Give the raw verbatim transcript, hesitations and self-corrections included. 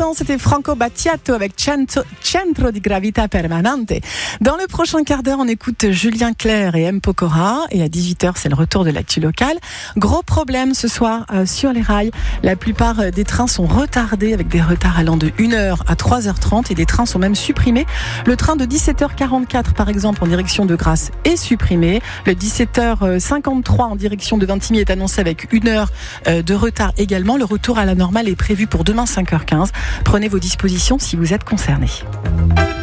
l'instant, c'était Franco Battiato avec Centro, Centro di Gravità Permanente. Dans le prochain quart d'heure, on écoute Julien Clerc et M. Pokora. Et à dix-huit heures, c'est le retour de l'actu locale. Gros problème ce soir euh, sur les rails. La plupart des trains sont retardés avec des retards allant de une heure à trois heures trente et des trains sont même supprimés. Le train de dix-sept heures quarante-quatre, par exemple, en direction de Grasse est supprimé. Le dix-sept heures cinquante-trois en direction de Vintimille est annoncé avec une heure euh, de retard également. Le retour à la normale est prévu pour demain cinq heures quinze. Prenez vos dispositions si vous êtes concerné.